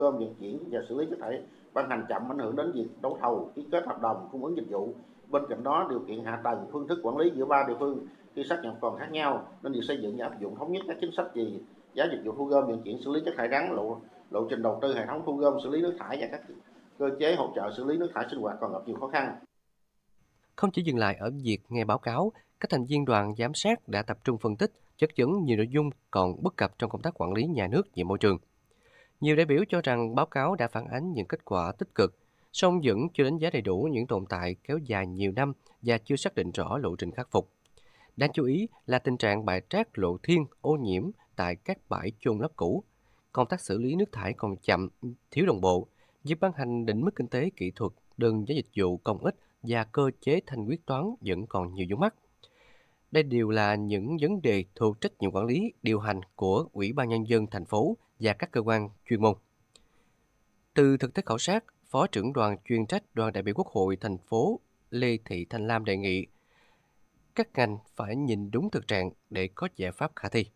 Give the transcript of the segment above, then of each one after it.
gom vận chuyển và xử lý chất thải ban hành chậm, ảnh hưởng đến việc đấu thầu, ký kết hợp đồng cung ứng dịch vụ. Bên cạnh đó, điều kiện hạ tầng, phương thức quản lý giữa ba địa phương khi sát nhập còn khác nhau, nên việc xây dựng và áp dụng thống nhất các chính sách về giá dịch vụ thu gom vận chuyển xử lý chất thải rắn, lộ trình đầu tư hệ thống thu gom xử lý nước thải và các cơ chế hỗ trợ xử lý nước thải sinh hoạt còn gặp nhiều khó khăn. Không chỉ dừng lại ở việc nghe báo cáo, các thành viên đoàn giám sát đã tập trung phân tích, chất vấn nhiều nội dung còn bất cập trong công tác quản lý nhà nước về môi trường. Nhiều đại biểu cho rằng báo cáo đã phản ánh những kết quả tích cực, song vẫn chưa đánh giá đầy đủ những tồn tại kéo dài nhiều năm và chưa xác định rõ lộ trình khắc phục. Đáng chú ý là tình trạng bãi rác lộ thiên, ô nhiễm tại các bãi chôn lấp cũ. Công tác xử lý nước thải còn chậm, thiếu đồng bộ. Việc ban hành định mức kinh tế kỹ thuật, đơn giá dịch vụ công ích và cơ chế thanh quyết toán vẫn còn nhiều vướng mắc. Đây đều là những vấn đề thuộc trách nhiệm quản lý, điều hành của Ủy ban Nhân dân thành phố và các cơ quan chuyên môn. Từ thực tế khảo sát, Phó trưởng đoàn chuyên trách Đoàn đại biểu Quốc hội thành phố Lê Thị Thanh Lam đề nghị các ngành phải nhìn đúng thực trạng để có giải pháp khả thi.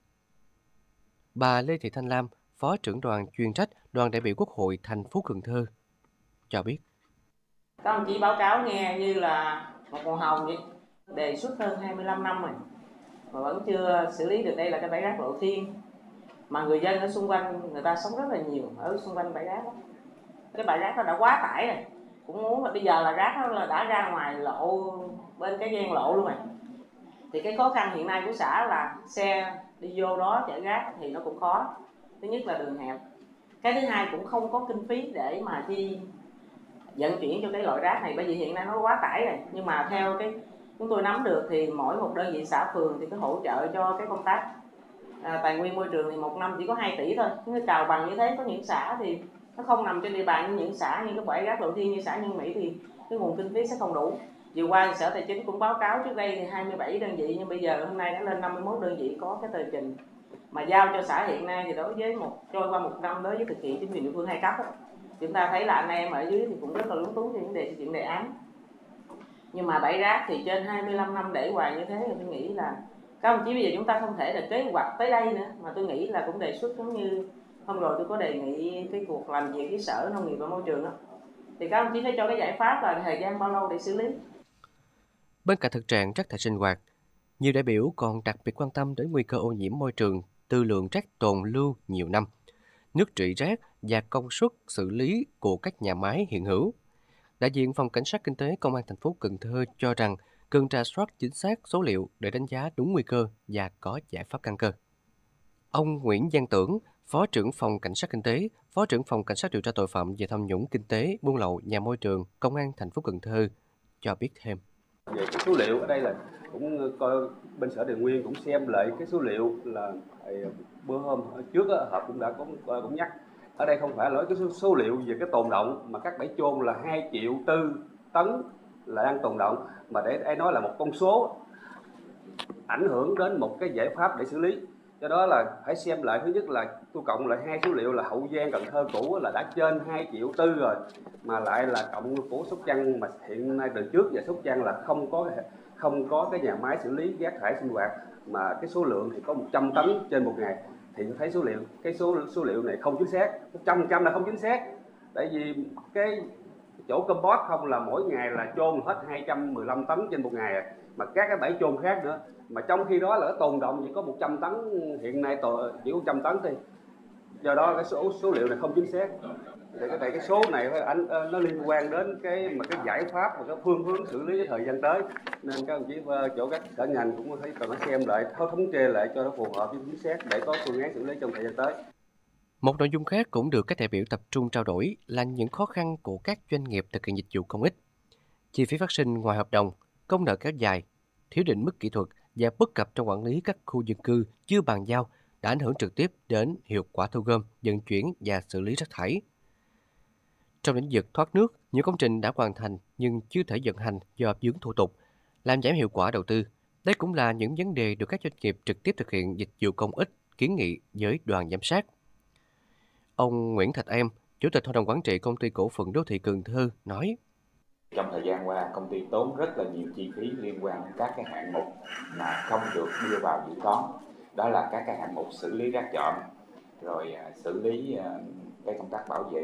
Bà Lê Thị Thanh Lam, Phó trưởng đoàn chuyên trách Đoàn đại biểu Quốc hội thành phố Cần Thơ cho biết. Các ông chí báo cáo nghe như là một màu hồng vậy, đề xuất hơn 25 năm rồi mà vẫn chưa xử lý được. Đây là cái bãi rác lộ thiên mà người dân ở xung quanh người ta sống rất là nhiều ở xung quanh bãi rác đó. Cái bãi rác nó đã quá tải rồi, cũng muốn là bây giờ là rác nó là đã ra ngoài lộ bên cái gian lộ luôn rồi. Thì cái khó khăn hiện nay của xã là xe đi vô đó chở rác thì nó cũng khó. Thứ nhất là đường hẹp, cái thứ hai cũng không có kinh phí để mà đi vận chuyển cho cái loại rác này, bởi vì hiện nay nó quá tải rồi. Nhưng mà theo cái chúng tôi nắm được thì mỗi một đơn vị xã phường thì có hỗ trợ cho cái công tác tài nguyên môi trường thì một năm chỉ có 2 tỷ thôi. Cái cào bằng như thế, có những xã thì nó không nằm trên địa bàn như những xã như cái bãi rác đầu tiên như xã Nhân Mỹ thì cái nguồn kinh phí sẽ không đủ. Vừa qua thì Sở Tài chính cũng báo cáo trước đây thì 27 đơn vị, nhưng bây giờ hôm nay đã lên 51 đơn vị có cái tờ trình mà giao cho xã hiện nay. Thì đối với trôi qua một năm đối với thực hiện chính quyền địa phương 2 cấp đó, chúng ta thấy là anh em ở dưới thì cũng rất là lúng túng trong vấn đề xây dựng đề án. Nhưng mà bãi rác thì trên 25 năm để hoài như thế thì tôi nghĩ là các ông chí bây giờ chúng ta không thể là kế hoạch tới đây nữa, mà tôi nghĩ là cũng đề xuất giống như hôm rồi tôi có đề nghị cái cuộc làm việc với Sở Nông nghiệp và Môi trường đó, thì các ông chí phải cho cái giải pháp là thời gian bao lâu để xử lý. Bên cạnh thực trạng rác thải sinh hoạt, nhiều đại biểu còn đặc biệt quan tâm đến nguy cơ ô nhiễm môi trường từ lượng rác tồn lưu nhiều năm, nước trị rác và công suất xử lý của các nhà máy hiện hữu. Đại diện Phòng Cảnh sát Kinh tế Công an thành phố Cần Thơ cho rằng cần rà soát chính xác số liệu để đánh giá đúng nguy cơ và có giải pháp căn cơ. Ông Nguyễn Văn Tưởng, Phó trưởng Phòng Cảnh sát Kinh tế, Phó trưởng Phòng Cảnh sát điều tra tội phạm về tham nhũng kinh tế, buôn lậu và môi trường, Công an thành phố Cần Thơ cho biết thêm. Về cái số liệu ở đây là cũng coi bên Sở Tài nguyên cũng xem lại cái số liệu là bữa hôm trước họp cũng đã cũng nhắc. Ở đây không phải nói cái số liệu về cái tồn động mà các bãi chôn là 2,4 triệu tấn là đang tồn động, mà để nói là một con số ảnh hưởng đến một cái giải pháp để xử lý. Do đó là phải xem lại, thứ nhất là tôi cộng lại hai số liệu là Hậu Giang, Cần Thơ cũ là đã trên 2,4 triệu rồi, mà lại là cộng của Sóc Trăng mà hiện nay từ trước và Sóc Trăng là không có cái nhà máy xử lý rác thải sinh hoạt, mà cái số lượng thì có 100 tấn trên một ngày, thì tôi thấy số liệu này không chính xác, 100% là không chính xác. Tại vì cái chỗ compost không là mỗi ngày là chôn hết 215 tấn trên một ngày, mà các cái bãi chôn khác nữa, mà trong khi đó là nó tồn động chỉ có 100 tấn, hiện nay chỉ có 100 tấn thôi. Do đó cái số liệu này không chính xác. Thì cái số này nó liên quan đến cái giải pháp và cái phương hướng xử lý cái thời gian tới, nên các đồng chí chỗ các sở ngành cũng thấy cần phải xem lại, thống kê lại cho nó phù hợp với chính xác để có phương án xử lý trong thời gian tới. Một nội dung khác cũng được các đại biểu tập trung trao đổi là những khó khăn của các doanh nghiệp thực hiện dịch vụ công ích. Chi phí phát sinh ngoài hợp đồng, công nợ kéo dài, thiếu định mức kỹ thuật và bất cập trong quản lý các khu dân cư chưa bàn giao đã ảnh hưởng trực tiếp đến hiệu quả thu gom, vận chuyển và xử lý rác thải. Trong lĩnh vực thoát nước, nhiều công trình đã hoàn thành nhưng chưa thể vận hành do vướng thủ tục, làm giảm hiệu quả đầu tư. Đây cũng là những vấn đề được các doanh nghiệp trực tiếp thực hiện dịch vụ công ích kiến nghị với đoàn giám sát. Ông Nguyễn Thạch Em, Chủ tịch Hội đồng Quản trị Công ty Cổ phần Đô thị Cần Thơ nói: Trong thời gian qua, công ty tốn rất là nhiều chi phí liên quan đến các cái hạng mục mà không được đưa vào dự toán. Đó là các cái hạng mục xử lý rác chọn, rồi xử lý cái công tác bảo vệ